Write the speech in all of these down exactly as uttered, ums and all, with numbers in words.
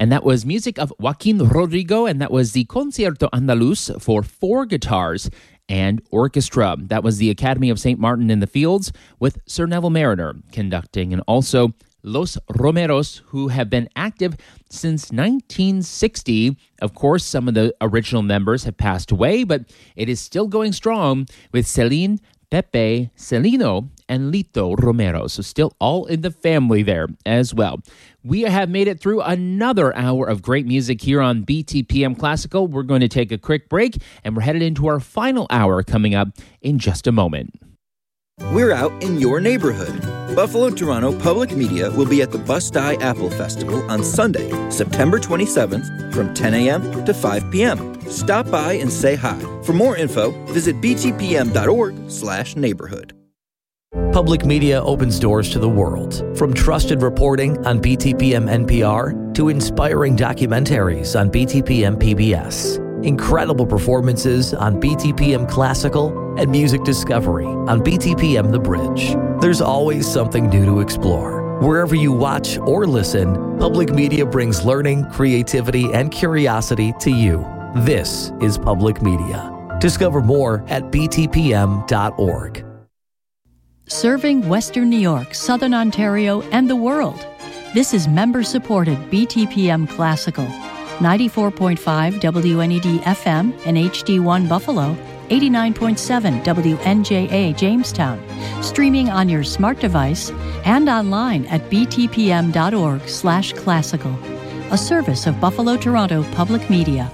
And that was music of Joaquin Rodrigo, and that was the Concierto Andaluz for four guitars and orchestra. That was the Academy of Saint Martin in the Fields with Sir Neville Mariner conducting, and also Los Romeros, who have been active since nineteen sixty. Of course, some of the original members have passed away, but it is still going strong with Celine, Pepe, Celino, and Lito Romero. So still all in the family there as well. We have made it through another hour of great music here on B T P M Classical. We're going to take a quick break, and we're headed into our final hour coming up in just a moment. We're out in your neighborhood. Buffalo Toronto Public Media will be at the Bust-Eye Apple Festival on Sunday, September twenty-seventh from ten a.m. to five p.m. Stop by and say hi. For more info, visit btpm.org slash neighborhood. Public media opens doors to the world. From trusted reporting on B T P M N P R to inspiring documentaries on B T P M P B S. Incredible performances on B T P M Classical and music discovery on B T P M The Bridge. There's always something new to explore. Wherever you watch or listen, Public Media brings learning, creativity, and curiosity to you. This is Public Media. Discover more at b t p m dot org. Serving Western New York, Southern Ontario, and the world. This is member-supported B T P M Classical. ninety-four point five W N E D F M and H D one Buffalo, eighty-nine point seven W N J A Jamestown, streaming on your smart device and online at b t p m dot org slash classical, a service of Buffalo Toronto Public Media.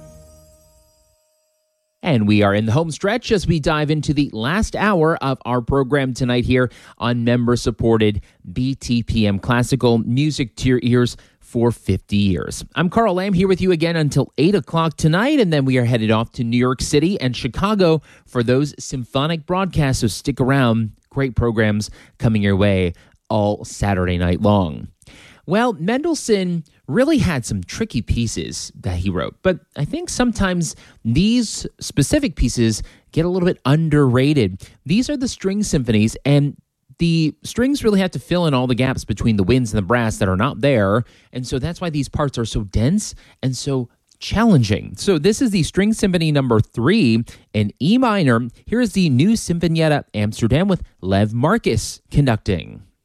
And we are in the home stretch as we dive into the last hour of our program tonight here on member-supported B T P M Classical, music to your ears for fifty years. I'm Carl Lamb here with you again until eight o'clock tonight, and then we are headed off to New York City and Chicago for those symphonic broadcasts, so stick around. Great programs coming your way all Saturday night long. Well, Mendelssohn really had some tricky pieces that he wrote, but I think sometimes these specific pieces get a little bit underrated. These are the string symphonies, and the strings really have to fill in all the gaps between the winds and the brass that are not there, and so that's why these parts are so dense and so challenging. So this is the String Symphony number three in E minor. Here's the new Sinfonietta Amsterdam with Lev Marcus conducting.